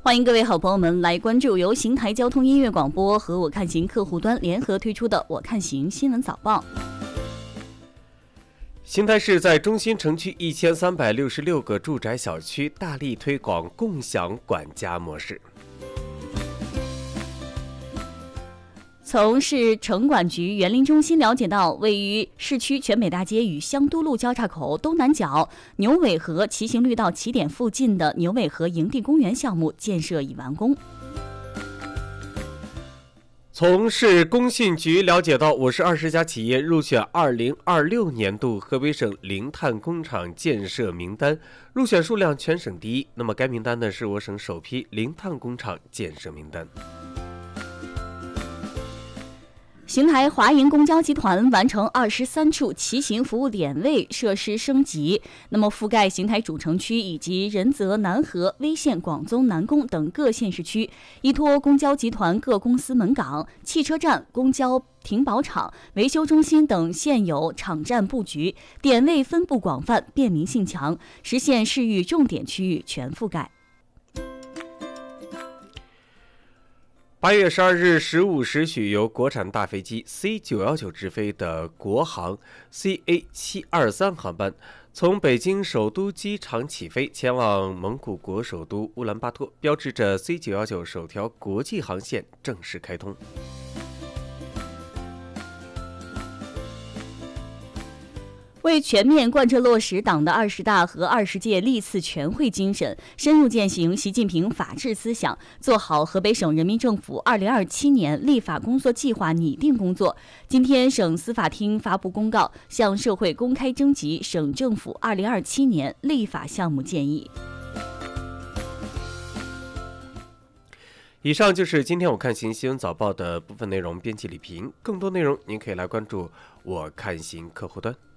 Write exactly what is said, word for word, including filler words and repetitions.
欢迎各位好朋友们来关注由邢台交通音乐广播和我看行客户端联合推出的我看行新闻早报。 邢台市在中心城区一千三百六十六个住宅小区大力推广共享管家模式。 从市城管局园林中心了解到，位于市区全美大街与香都路交叉口东南角牛尾河骑行绿道起点附近的牛尾河营地公园项目建设已完工。 从市工信局了解到，我市二十家企业入选二零二六年度河北省零碳工厂建设名单，入选数量全省第一。那么该名单呢，是我省首批零碳工厂建设名单。 邢台华营公交集团完成二十三处骑行服务点位设施升级，那么覆盖邢台主城区以及仁泽、南河、威县、广宗、南宫等各县市区，依托公交集团各公司门岗、汽车站、公交停保场、维修中心等现有场站布局，点位分布广泛，便民性强，实现市域重点区域全覆盖。 八月十二日十五时许，由国产大飞机 C 九一九直飞的国航 C A 七二三航班，从北京首都机场起飞，前往蒙古国首都乌兰巴托，标志着 C 九一九首条国际航线正式开通。 为全面贯彻落实党的二十大和二十届历次全会精神，深入践行习近平法治思想，做好河北省人民政府二零二七年立法工作计划拟定工作，今天省司法厅发布公告，向社会公开征集省政府二零二七年立法项目建议。 以上就是今天我看行新闻早报的部分内容，编辑李平。更多内容您可以来关注我看行客户端。